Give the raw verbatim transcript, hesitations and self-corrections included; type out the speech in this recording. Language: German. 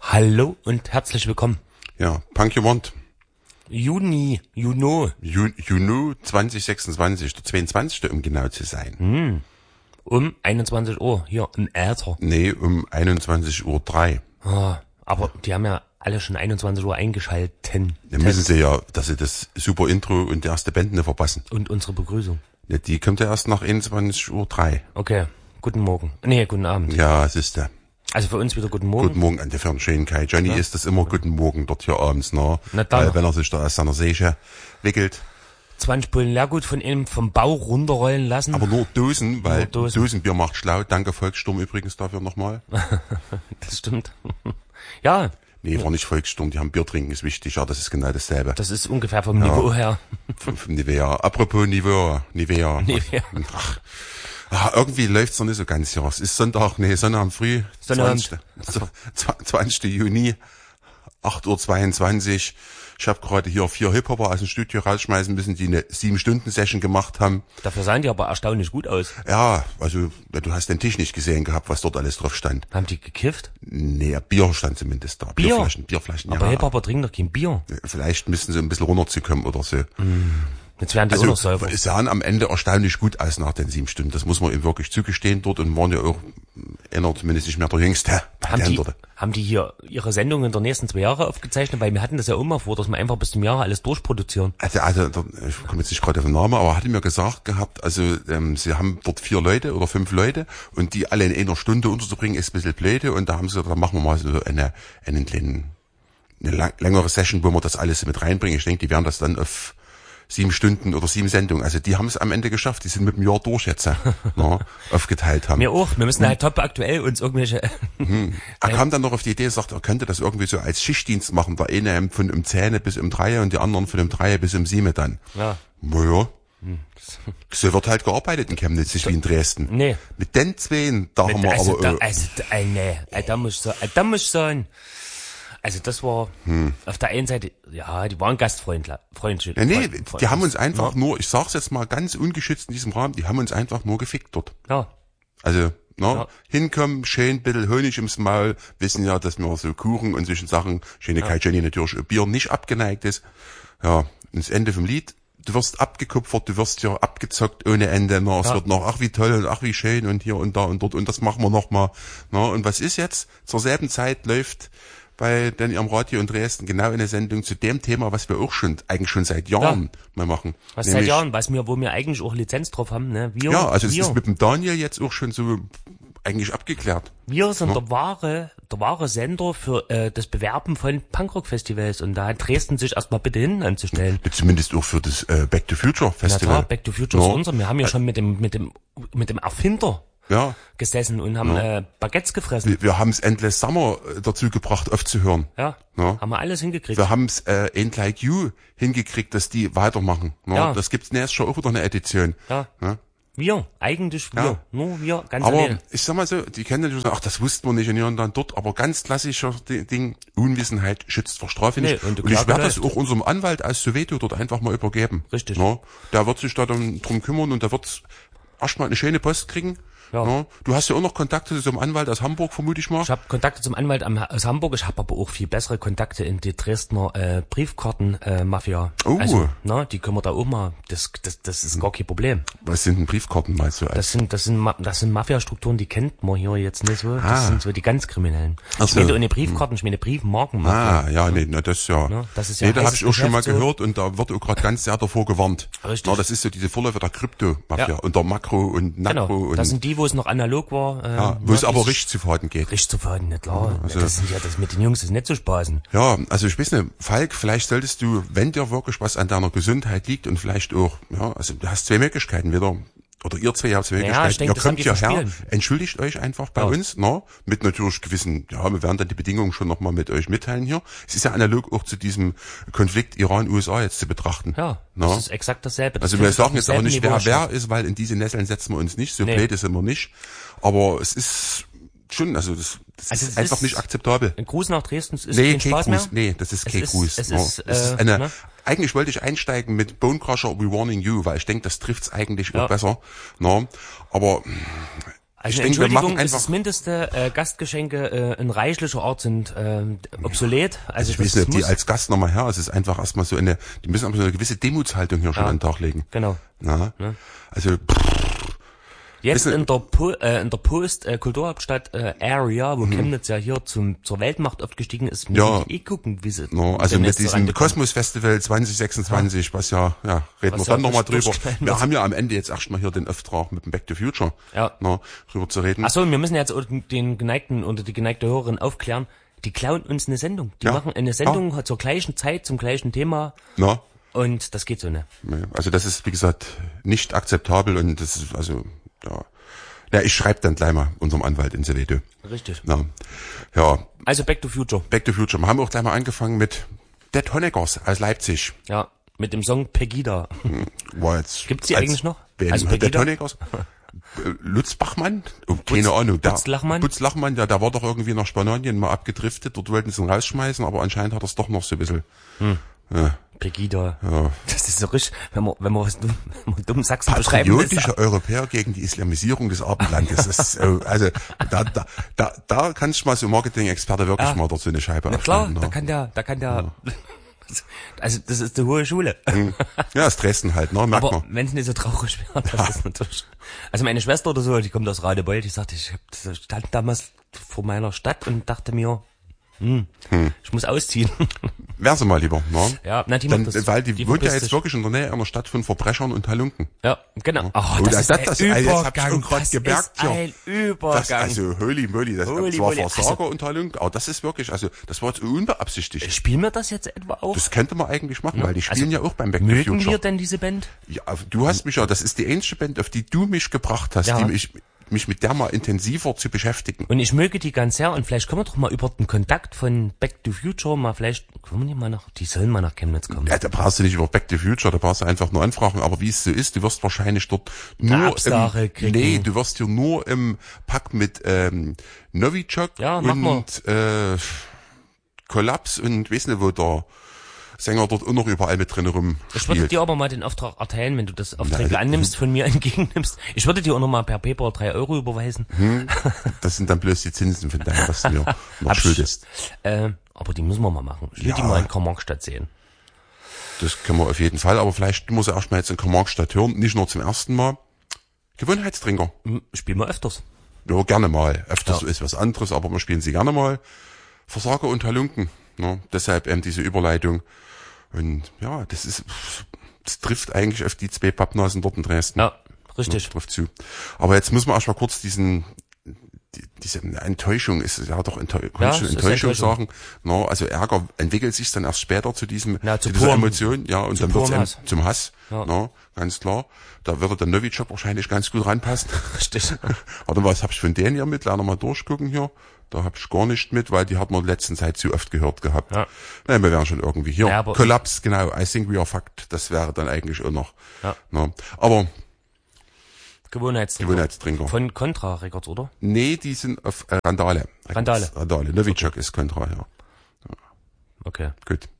Hallo und herzlich willkommen. Ja, Punk You Want. Juni, Juno. Ju, Juni zwanzig sechsundzwanzig, der zweiundzwanzigste um genau zu sein. Hm. Um einundzwanzig Uhr, hier im Äther. Nee, um einundzwanzig Uhr drei. Oh, aber die haben ja alle schon einundzwanzig Uhr eingeschalten. Dann müssen sie ja, dass sie das super Intro und die erste Band nicht verpassen. Und unsere Begrüßung. Ja, die kommt ja erst nach einundzwanzig Uhr drei. Okay, guten Morgen. Nee, guten Abend. Ja, es ist der. Also für uns wieder guten Morgen. Guten Morgen an der Fernschönkeit. Johnny ja. ist das immer guten Morgen dort hier abends, ne? Na dann. Weil wenn er sich da aus seiner Säge wickelt. zwanzig Pullen Leergut von ihm vom Bau runterrollen lassen. Aber nur Dosen, weil nur Dosen. Dosenbier macht schlau. Danke Volkssturm übrigens dafür nochmal. Das stimmt. Ja. Nee, war nicht Volkssturm, die haben Bier trinken, ist wichtig, ja, das ist genau dasselbe. Das ist ungefähr vom ja. Niveau her. Vom, vom Nivea. Apropos Niveau, Nivea. Nivea. Ach, ach, irgendwie läuft's noch nicht so ganz hier. Es ist Sonntag, nee, Sonnabend früh, Sonnabend. zwanzigsten Juni, acht Uhr zweiundzwanzig. Ich habe gerade hier vier Hip-Hopper aus dem Studio rausschmeißen müssen, die eine sieben-Stunden-Session gemacht haben. Dafür sahen die aber erstaunlich gut aus. Ja, also du hast den Tisch nicht gesehen gehabt, was dort alles drauf stand. Haben die gekifft? Nee, Bier stand zumindest da. Bier? Bierflaschen, Bierflaschen, aber ja. Aber Hip-Hopper trinken doch kein Bier. Vielleicht müssen sie ein bisschen runterzukommen oder so. Mm. Jetzt werden die also, auch noch sauber. Es sahen am Ende erstaunlich gut aus nach den sieben Stunden. Das muss man ihm wirklich zugestehen dort und waren ja auch einer zumindest nicht mehr der Jüngste. Haben die, haben die hier ihre Sendungen der nächsten zwei Jahre aufgezeichnet? Weil wir hatten das ja immer vor, dass wir einfach bis zum Jahr alles durchproduzieren. Also, also ich komme jetzt nicht gerade auf den Namen, aber er hatte mir gesagt gehabt, also ähm, sie haben dort vier Leute oder fünf Leute und die alle in einer Stunde unterzubringen, ist ein bisschen blöde. Und da haben sie gesagt, da machen wir mal so eine, einen kleinen, eine lang, längere Session, wo wir das alles mit reinbringen. Ich denke, die werden das dann auf sieben Stunden oder sieben Sendungen. Also die haben es am Ende geschafft. Die sind mit dem Jahr durch jetzt ne, aufgeteilt haben. Wir auch. Wir müssen halt top aktuell uns irgendwelche... Mhm. Er kam dann noch auf die Idee, sagt, er könnte das irgendwie so als Schichtdienst machen. Der eine von um zehn bis um drei und die anderen von um drei bis um sieben dann. Ja. Naja. So wird halt gearbeitet in Chemnitz, nicht wie in Dresden. Nee. Mit den zwei, da Mit, haben wir also aber... Da, also, äh, nee, da muss ich sagen, da muss ich sagen... Also das war hm. auf der einen Seite, ja, die waren gastfreundlich. Freundlich, ja, nee, freundlich, die haben uns einfach ja. nur, ich sag's jetzt mal ganz ungeschützt in diesem Rahmen, die haben uns einfach nur gefickt dort. Ja. Also, ne, ja. hinkommen, schön, bisschen Honig ins Maul, wissen ja, dass wir so Kuchen und solchen Sachen, schöne ja. Jenny natürlich Bier nicht abgeneigt ist. Ja, ins Ende vom Lied. Du wirst abgekupfert, du wirst ja abgezockt ohne Ende. Na, es ja. wird noch, ach wie toll und ach wie schön und hier und da und dort und das machen wir noch mal. Na, und was ist jetzt? Zur selben Zeit läuft bei den am Radio in Dresden genau eine Sendung zu dem Thema, was wir auch schon, eigentlich schon seit Jahren ja. mal machen. Was Nämlich, seit Jahren, was wir, wo wir eigentlich auch Lizenz drauf haben, ne? Wir, ja, also wir. es ist mit dem Daniel jetzt auch schon so eigentlich abgeklärt. Wir sind ja. der wahre, der wahre Sender für äh, das Bewerben von Punkrock-Festivals und da hat Dresden sich erstmal bitte hinten anzustellen. Zumindest auch für das äh, Back to Future Festival. Na klar, Back to Future ja. ist unser. Wir haben ja schon mit dem, mit dem, mit dem Erfinder ja. gesessen und haben ja. äh, Baguettes gefressen. Wir, wir haben es Endless Summer dazu gebracht, aufzuhören. Ja, ja. Haben wir alles hingekriegt. Wir haben es äh, Ain't Like You hingekriegt, dass die weitermachen. Ja. Ja. Das gibt's nächstes schon auch wieder eine Edition. Ja. ja. Wir, eigentlich wir, ja. nur wir, ganz Aber alleine. Ich sag mal so, die kennen natürlich sagen, ach, das wussten wir nicht und hier und dann dort, aber ganz klassischer Ding, Unwissenheit schützt vor Strafe nicht. Nee, und, und ich werde das auch unserem Anwalt als Soweto dort einfach mal übergeben. Richtig. Ja, der wird sich da dann drum kümmern und der wird erstmal eine schöne Post kriegen. Ja. Ja. Du hast ja auch noch Kontakte zu so einem Anwalt aus Hamburg, vermute ich mal. Ich habe Kontakte zum Anwalt aus Hamburg, ich habe aber auch viel bessere Kontakte in die Dresdner äh, Briefkarten-Mafia. Äh, oh. Also, na, die können wir da auch mal, das, das, das ist gar kein Problem. Was sind denn Briefkarten, meinst du? Das sind, das sind, das sind Mafia-Strukturen, die kennt man hier jetzt nicht so. Das ah. sind so die ganz Kriminellen. Ach ich so. meine ohne Briefkarten, ich meine Briefmarken-Mafia. Ah, ja, nee, na, das ja. Na, das ist ja nee, da habe ich auch schon mal so. gehört und da wird auch gerade ganz sehr davor gewarnt. Richtig. Na, das ist so diese Vorläufer der Krypto-Mafia ja. und der Makro- und Nakro. Genau, und das sind die, wo es noch analog war. Äh, ja, wo es aber richtig zu verhalten geht. Richtig zu verhalten, nicht klar. Ja, also, das sind ja, das mit den Jungs ist nicht zu spaßen. Ja, also ich weiß nicht, Falk, vielleicht solltest du, wenn dir wirklich was an deiner Gesundheit liegt und vielleicht auch, ja, also du hast zwei Möglichkeiten, wieder, oder ihr zwei habt zwei ja, Möglichkeiten. ich denke, ihr kommt hierher, verspielen. entschuldigt euch einfach bei ja. uns, ne, mit natürlich gewissen, ja, wir werden dann die Bedingungen schon nochmal mit euch mitteilen hier. Es ist ja analog auch zu diesem Konflikt Iran-U S A jetzt zu betrachten. Ja, ne? das ist exakt dasselbe. Das also wir sagen jetzt auch nicht, wer wer ist, weil in diese Nesseln setzen wir uns nicht, so nee. blöd ist immer nicht. Aber es ist schon, also das, das also ist einfach ist nicht akzeptabel. Ein Gruß nach Dresden ist nee, kein Spaß Gruß, mehr? Nee, das ist kein Gruß. Es ist, no. es ist äh, eine, ne? Eigentlich wollte ich einsteigen mit Bone Crusher, We Warning You, weil ich denke, das trifft's eigentlich ja. auch besser. No. Aber Also ich denke, wir Entschuldigung, machen ist einfach, das Mindeste, äh, Gastgeschenke äh, in reichlicher Art sind äh, obsolet. Also ich weiß nicht, ob die muss- als Gast nochmal her, es ist einfach erstmal so eine, die müssen aber so eine gewisse Demutshaltung hier schon Ja. an den Tag legen. Genau. Na? Ne? Also, Jetzt Wissen- in der po äh, in der Post äh, Kulturhauptstadt äh, Area, wo Mhm. Chemnitz ja hier zum zur Weltmacht aufgestiegen ist, muss Ja. ich eh gucken, wie sie no, also mit demnächst diesem rangekommen. Kosmos Festival zwanzig sechsundzwanzig, was ja, ja, reden Was wir dann ja nochmal durch- drüber. durchknallen Wir wird. haben ja am Ende jetzt erstmal hier den Auftrag mit dem Back to Future, Ja. no, drüber zu reden. Ach so, und wir müssen jetzt auch den geneigten oder die geneigte Hörerin aufklären. Die klauen uns eine Sendung. Die Ja. machen eine Sendung zur gleichen Zeit zum gleichen Thema No, und das geht so nicht. also das ist, wie gesagt, nicht akzeptabel und das ist, also, ja. Ja, ich schreibe dann gleich mal unserem Anwalt in Sevedo. Richtig. Na, ja, Also Back to Future. Back to Future. Wir haben auch gleich mal angefangen mit Dead Honeckers aus Leipzig. Ja, mit dem Song Pegida. War jetzt Gibt's die als- eigentlich noch? Wen? Also Dead Pegida? Honeckers? Äh, Lutz Bachmann? Oh, keine Ahnung. Der- Butz Lachmann? Butz Lachmann, der, der war doch irgendwie nach Spanien mal abgedriftet. Dort wollten sie ihn rausschmeißen, aber anscheinend hat er es doch noch so ein bisschen. Ja. Pegida. Ja. Das ist so richtig, wenn man, wenn man was dumm, wenn man dumm Sachsen beschreiben will. Patriotische Europäer gegen die Islamisierung des Abendlandes. Das ist, äh, also da, da, da, da kannst du mal so Marketing-Experte wirklich Ja. mal dort so eine Scheibe Na klar, abschneiden, da ne? kann der, da kann der, also das ist die hohe Schule. Ja, ist Dresden halt, ne? Merkt Aber man. wenn es nicht so traurig wäre, das ist natürlich. Also meine Schwester oder so, die kommt aus Radebeul, die sagte, ich hab, das stand damals vor meiner Stadt und dachte mir, hm, ich muss ausziehen. Wär sie mal lieber, ne? Ja, na, die Dann, macht das. weil die, wohnt ja verpisst jetzt sich. wirklich in der Nähe einer Stadt von Verbrechern und Halunken. Ja, genau. Oh, Oh, das, das- ist das- ein das- jetzt hab ich Übergang. auch grad das gemerkt, ist ja. ein Das, Übergang. also, holy moly, das Holy zwar moly, Versager also- und Halunken, aber das ist wirklich, also, das war jetzt unbeabsichtigt. Spielen wir das jetzt etwa auch? Das könnte man eigentlich machen, weil die Also, spielen ja auch beim Back to Mögen Future. wir denn diese Band? Ja, du hast mich ja, das ist die einzige Band, auf die du mich gebracht hast, Ja. die mich, mich mit der mal intensiver zu beschäftigen. Und ich möge die ganz sehr und vielleicht können wir doch mal über den Kontakt von Back to Future mal vielleicht, kommen die mal nach, die sollen mal nach Chemnitz kommen. Ja, da brauchst du nicht über Back to Future, da brauchst du einfach nur anfragen, aber wie es so ist, du wirst wahrscheinlich dort nur Absage im, kriegen. nee, du wirst hier nur im Pack mit ähm, Novichok Ja, mach mal. und äh, Kollaps und weiß nicht, wo der Sänger dort auch noch überall mit drin Ich würde rumspielt. dir aber mal den Auftrag erteilen, wenn du das Aufträge Na, annimmst, von mir entgegennimmst. Ich würde dir auch noch mal per PayPal drei Euro überweisen. Das sind dann bloß die Zinsen von deinem, was du mir noch Hab ich- schuldest. Äh, aber die müssen wir mal machen. Ich will Ja. die mal in Karl-Marx-Stadt sehen. Das können wir auf jeden Fall, aber vielleicht muss er erstmal jetzt in Karl-Marx-Stadt hören, nicht nur zum ersten Mal. Gewohnheitstrinker. Hm, Spielen wir öfters. Ja, gerne mal. Öfters Ja. ist was anderes, aber wir spielen sie gerne mal. Versager und Halunken. Ne? Deshalb eben diese Überleitung. Und ja, das ist, das trifft eigentlich auf die zwei Pappnasen dort in Dresden. Ja, Ne, richtig. trifft zu. Aber jetzt müssen wir erstmal kurz diesen, die, diese Enttäuschung, ist ja doch Enttäuschung, Ja, schon es ist Enttäuschung Enttäuschung. sagen. No, also Ärger entwickelt sich dann erst später zu diesem, Ja, zu zu dieser purem- Emotion, ja, und zu dann wird's purem eben Hass. zum Hass. Ja. No, ganz klar. Da würde der Novichok wahrscheinlich ganz gut ranpassen. Richtig. Warte, was hab ich von denen hier mit? Lass noch mal durchgucken hier. Da hab ich gar nicht mit, weil die hat man in letzter Zeit zu oft gehört gehabt. Ja. Nein, wir wären schon irgendwie hier. Ja, aber- Kollaps, genau. I think we are fucked. Das wäre dann eigentlich auch noch. Ja. No. Aber, Gewohnheitstrinker. Gewohnheitstrinker. Von Contra Records, oder? nee, die sind auf äh, Randale. Randale. Randale. Novichok ist Kontra, ja. Okay. Gut.